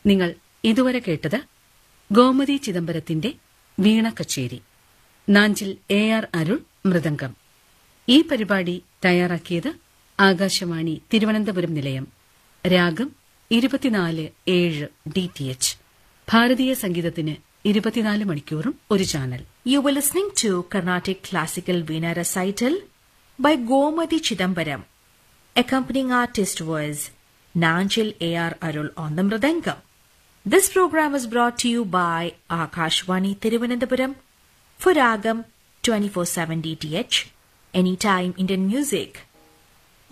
നിങ്ങൾ ഇതുവരെ കേട്ടത് ഗോമതി ചിദംബരത്തിന്റെ വീണ കച്ചേരി. നാഞ്ചിൽ AR അരുൾ മൃദംഗം. ഈ പരിപാടി തയ്യാറാക്കിയത് ആകാശവാണി തിരുവനന്തപുരം നിലയം. രാഗം 24/7 DTH. ഭാരതീയ സംഗീതത്തിന് 24 മണിക്കൂറും ഒരു channel. You were listening to Carnatic Classical Veena Recital by Gomati Chidambaram. Accompanying artist was Nanchil AR Arul on the Mridangam. This program was brought to you by Akashvani Thiruvananthapuram for Ragam 24/7 DTH, Anytime Indian Music.